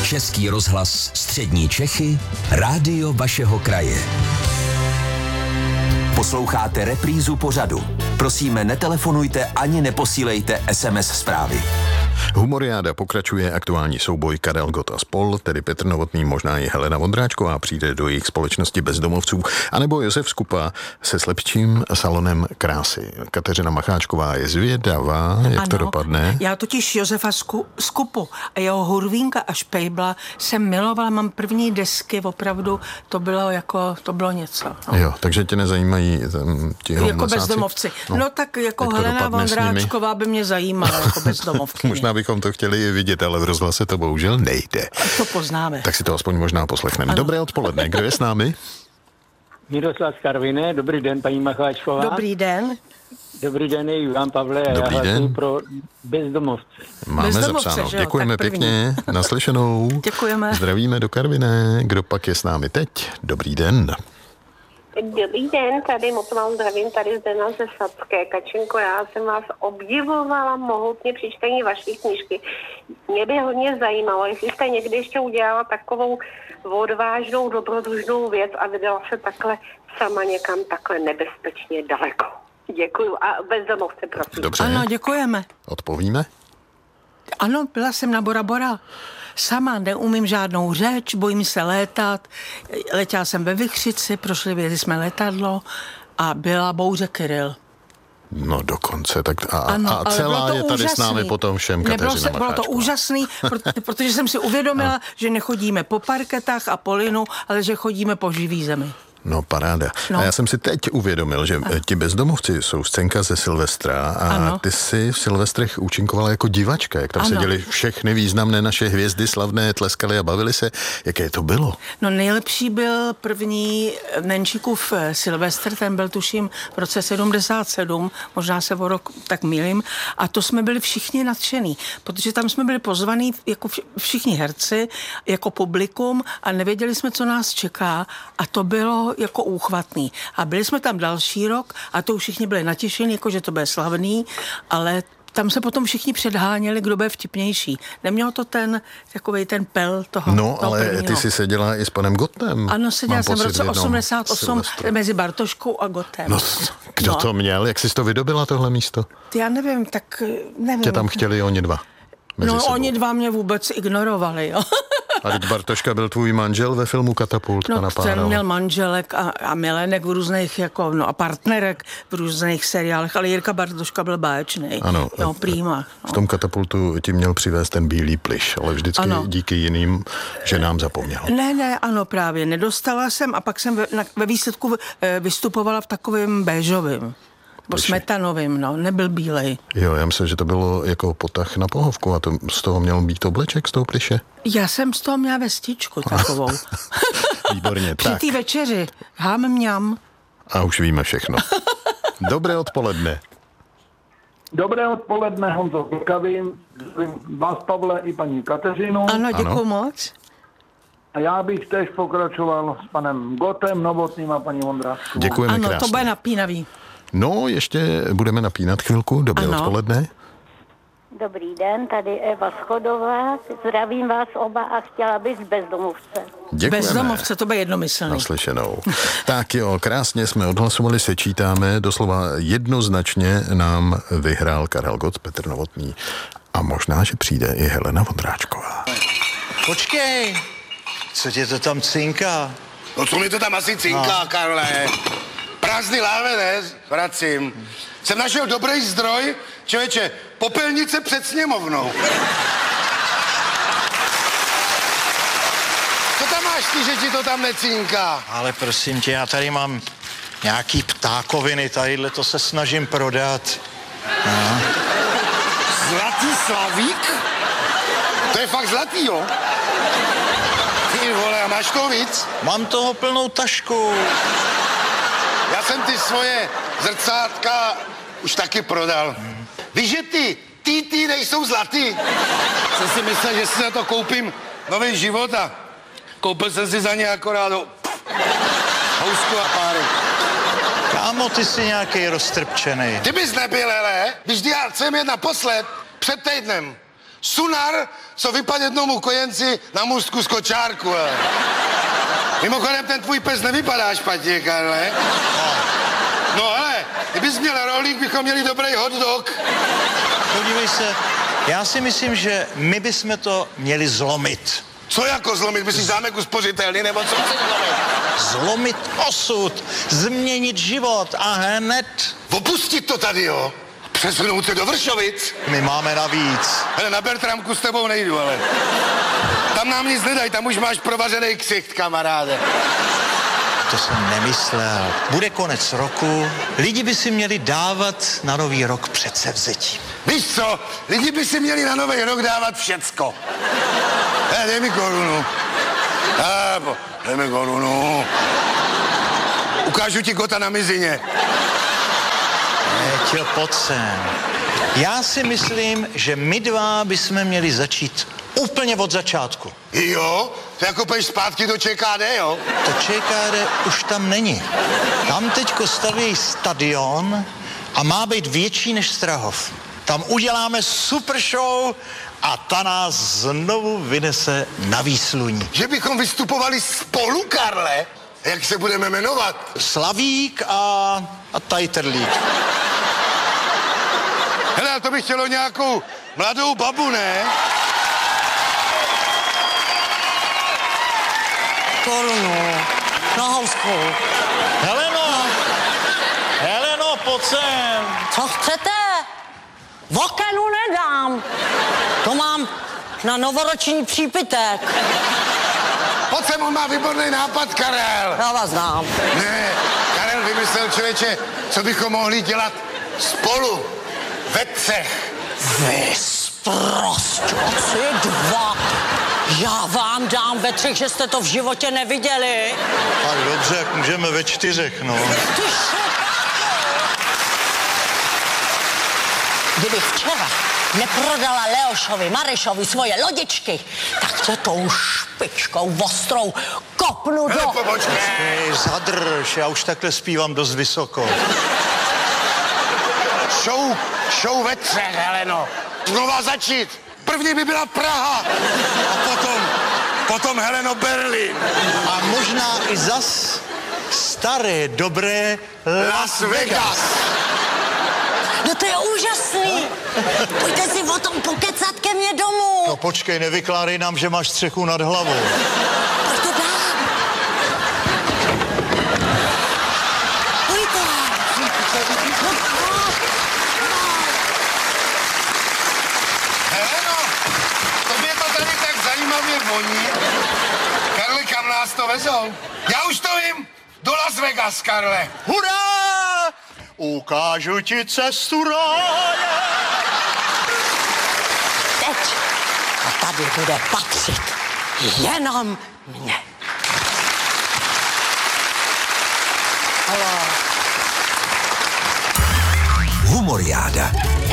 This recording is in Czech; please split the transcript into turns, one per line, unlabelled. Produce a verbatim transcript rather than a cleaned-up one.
Český rozhlas Střední Čechy, rádio vašeho kraje. Posloucháte reprízu pořadu. Prosíme, netelefonujte ani neposílejte es em es zprávy.
Humoriáda pokračuje, aktuální souboj Karel Gott a spol, tedy Petr Novotný, možná i Helena Vondráčková přijde do jejich společnosti bezdomovců, anebo Josef Skupa se slepčím salonem krásy. Kateřina Macháčková je zvědavá, jak ano, to dopadne.
Já totiž Josefa Sku- Skupu a jeho Hurvínka a Špejbla jsem milovala, mám první desky, opravdu to bylo jako, to bylo něco. No.
Jo, takže tě nezajímají tam ti
jako
hodnosáci?
bezdomovci. No, no tak jako Helena Vondráčková by mě zajímala jako bezdomovky.
Možná bychom to chtěli vidět, ale v rozhlase to bohužel nejde.
To poznáme.
Tak si to aspoň možná poslechneme. Dobré odpoledne, kdo je s námi?
Miroslav z Karviné, dobrý den, paní Macháčková.
Dobrý den.
Dobrý den, je Ivan Pavle,
dobrý
já
den.
pro bezdomovce.
Máme
bezdomovce,
zapsáno.
že jo?
Děkujeme pěkně, naslyšenou.
Děkujeme.
Zdravíme do Karviné. Kdo pak je s námi teď? Dobrý den.
Dobrý den, tady moc vám zdravím, tady Zdena ze Sadské. Kačenko, já jsem vás obdivovala mohutně při čtení vaší knížky. Mě by hodně zajímalo, jestli jste někdy ještě udělala takovou odvážnou, dobrodružnou věc a vydala se takhle sama někam takhle nebezpečně daleko. Děkuju a bezdomovce, prosím.
Dobře.
Ano, děkujeme.
Odpovíme?
Ano, byla jsem na Bora Bora. Sama neumím žádnou řeč, bojím se létat. Letěla jsem ve Vichřici, prošli věděli jsme letadlo a byla bouře Kyrill.
No dokonce, tak a,
ano,
a celá
to
je tady
úžasný.
S námi potom všem Kateřina Macháčková.
Bylo to úžasný, protože jsem si uvědomila, no. že nechodíme po parketách a po linu, ale že chodíme po živý zemi.
No paráda.
No.
A já jsem si teď uvědomil, že ano. ti bezdomovci jsou scénka ze Silvestra a ano. ty si v Silvestrech účinkovala jako divačka, jak tam ano. seděli všechny významné naše hvězdy slavné, tleskali a bavili se. Jaké to bylo?
No nejlepší byl první Nenčíkův Silvestr, ten byl tuším v roce sedmdesát sedm, možná se o rok tak mýlím, a to jsme byli všichni nadšený, protože tam jsme byli pozvaní jako všichni herci, jako publikum a nevěděli jsme, co nás čeká a to bylo jako úchvatný. A byli jsme tam další rok a to už všichni byli natěšení, jako že to bude slavný, ale tam se potom všichni předháněli, kdo bude vtipnější. Nemělo to ten, takovej ten pel toho.
No,
toho
ale
prvního.
ty jsi seděla i s panem Gottem.
Ano, seděla jsem v roce osmdesát osm Silvestru. Mezi Bartoškou a Gottem.
No, kdo no. to měl? Jak jsi to vydobila, tohle místo?
Já nevím, tak nevím.
Tě tam chtěli oni dva.
No,
sebou.
Oni dva mě vůbec ignorovali, jo.
A teď Bartoška byl tvůj manžel ve filmu Katapult,
no,
pana Pára.
No, ten měl manželek a, a milenek v různých, jako, no a partnerek v různých seriálech, ale Jirka Bartoška byl báječnej.
Ano.
Jo, prýma. No.
V tom Katapultu ti měl přivést ten bílý plyš, ale vždycky ano. díky jiným ženám zapomněl.
Ne, ne, ano, právě. Nedostala jsem a pak jsem ve, na, ve výsledku vystupovala v takovém béžovém. Po smetanovým, no, nebyl bílej.
Jo, já myslím, že to bylo jako potah na pohovku a to z toho měl být obleček z toho plyše.
Já jsem z toho měla vestičku takovou.
Výborně,
Při
tak.
té večeři, hám mňam.
A už víme všechno. Dobré odpoledne.
Dobré odpoledne, Honzo Klkavin, vás, Pavle, i paní Kateřinu.
Ano, děkuji ano. moc.
A já bych tež pokračoval s panem Gottem, Novotným a paní Vondráčkovou.
Děkujeme
ano,
krásně.
Ano, to bude napínavý.
No, ještě budeme napínat chvilku. Dobré ano. odpoledne.
Dobrý den, tady Eva Schodová. Zdravím vás oba a chtěla bych z bezdomovce.
Děkujeme.
Bezdomovce, to bude jednomyslný.
Naslyšenou. Tak jo, krásně jsme odhlasovali, sečítáme, doslova jednoznačně nám vyhrál Karel Gott, Petr Novotný a možná, že přijde i Helena Vondráčková.
Počkej, co tě to tam cinká?
No co mi to tam asi cinká, no. Karle? Prázdný láhve, ne? Vracím. Jsem našel dobrý zdroj, člověče, popelnice před sněmovnou. Co tam máš ty, že ti to tam necínká?
Ale prosím tě, já tady mám nějaký ptákoviny, tadyhle to se snažím prodat. No.
Zlatý slavík? To je fakt zlatý, jo? Ty vole, a máš toho víc?
Mám toho plnou tašku.
Já jsem ty svoje zrcátka už taky prodal. Hmm. Víš, že ty ty, ty nejsou zlatý? Jsem si myslel, že si na to koupím nový život a koupil jsem si za ně akorát do housku a párek.
Kámo, ty jsi nějaký roztrpčenej.
Ty bys nebyl, hele, když já jsem jen naposled před týdnem Sunar, co vypadl jednomu kojenci na můstku z kočárku. Ale. Mimochodem, ten tvůj pes nevypadá špatně, Karle. No ale, kdybys měl rohlík, bychom měli dobrý hot dog.
Podívej se, já si myslím, že my bychom to měli zlomit.
Co jako zlomit? Myslíš zámek uspořitelný, nebo co chceš zlomit?
Zlomit osud, změnit život a hned...
Opustit to tady, jo? Přesunout se do Vršovic.
My máme navíc.
Hele, na Bertramku s tebou nejdu, ale... Tam nám nic nedaj, tam už máš provařený ksicht, kamaráde.
To jsem nemyslel. Bude konec roku, lidi by si měli dávat na nový rok předsevzetí.
Víš co, lidi by si měli na nový rok dávat všecko. He, dej mi korunu. He, po, dej mi korunu. Ukážu ti kota na mizině.
Péťo, pojď sem. Já si myslím, že my dva bychom měli začít úplně od začátku.
Jo? To jako půjdeš zpátky do Č K D, jo?
To Č K D už tam není. Tam teďko staví stadion a má být větší než Strahov. Tam uděláme super show a ta nás znovu vynese na výsluní.
Že bychom vystupovali spolu, Karle? Jak se budeme jmenovat?
Slavík a, a Tajterlík.
Hele, to by chtělo nějakou mladou babu, ne?
Korunu. Na housku.
Heleno! Heleno, pojď sem!
Co chcete? Vokenu nedám. To mám na novoroční přípitek.
Pojď sem, on má výborný nápad, Karel.
Já vás znám.
Ne, Karel vymyslel, člověče, co bychom mohli dělat spolu, ve třech.
Vy sprosťoci dva. Já vám dám ve třech, že jste to v životě neviděli.
Tak dobře, jak můžeme ve čtyřech, no.
Ty Kdybych včera neprodala Leošovi, Marešovi svoje lodičky, tak tě tou špičkou ostrou kopnu do...
Hele, pobočky.
Hej, zadrž, já už takhle zpívám dost vysoko.
Show, show ve třech, Heleno. Znova začít. První by byla Praha. A potom, potom Heleno Berlín.
A možná i zas staré, dobré
Las Vegas.
No to je úžasný. Pojďte si o tom pokecat ke mně domů.
No počkej, nevykládej nám, že máš střechu nad hlavou.
Pojď to dám. Pojďte. No,
Heleno, tobě to tady tak zajímavě voní. Karle, kam nás to vezou? Já už to vím. Do Las Vegas, Karle.
Hurá! Ukážu ti cestu ráje.
teď. A tady bude patřit jenom mně.
Humoriáda.